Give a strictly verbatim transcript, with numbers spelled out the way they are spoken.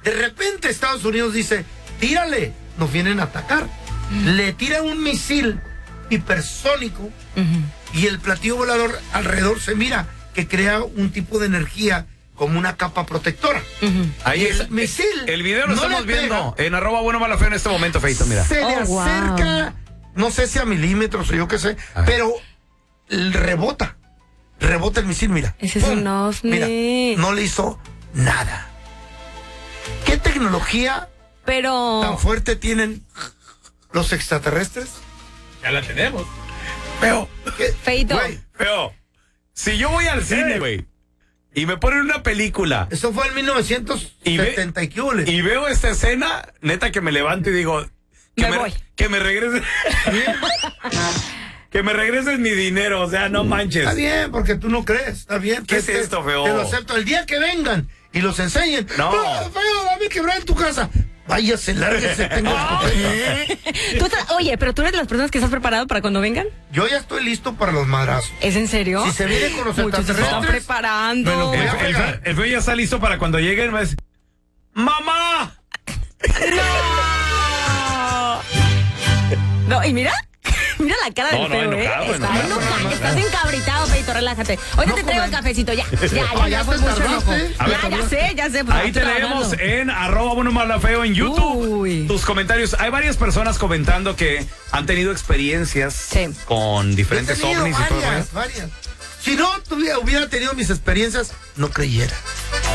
De repente Estados Unidos dice, tírale, nos vienen a atacar. Uh-huh. Le tira un misil hipersónico uh-huh. y el platillo volador alrededor se mira, que crea un tipo de energía como una capa protectora. Uh-huh. Ahí el es, misil. El video lo no estamos viendo en arroba bueno malo feo en este momento, Feito, mira. Se oh, le acerca, wow. no sé si a milímetros o yo qué sé, pero rebota. Rebota el misil, mira. Ese es un ovni. Mira, no le hizo nada. ¿Qué tecnología pero tan fuerte tienen los extraterrestres? Ya la tenemos. Feo. Feito. Feo. Si yo voy al cine, güey, y me ponen una película. Eso fue en mil novecientos setenta y, ve, y, y veo esta escena, neta que me levanto y digo, que me, me voy. Que me regresen. Que me regresen mi dinero, o sea, no manches. Está bien, porque tú no crees, está bien. ¿Qué es te, esto, feo? Te lo acepto. El día que vengan y los enseñen. No. ¡Oh, feo, dame quebrar en tu casa! Váyase, lárguese, tengo ¿Tú Oye, pero tú eres de las personas que estás preparado para cuando vengan. Yo ya estoy listo para los madrazos. ¿Es en serio? Si se viene con los extraterrestres. Se están preparando. El, el, el, el feo ya está listo para cuando lleguen. Va a decir, ¡mamá! No. No, y mira. Mira la cara del no, feo, no, enojado, ¿eh? Está enojado. enojado, no, no, estás encabritado, Feito, relájate. Hoy no te traigo el cafecito, ya. Ya, ya, ya, ya fue mucho enojo. Ya, ya sé, ya sé. Pues, ahí tenemos en arroba bueno malo feo en YouTube Uy. tus comentarios. Hay varias personas comentando que han tenido experiencias sí. con diferentes ovnis varias, y todo eso. Varias. Si no tuviera, hubiera tenido mis experiencias, no creyera.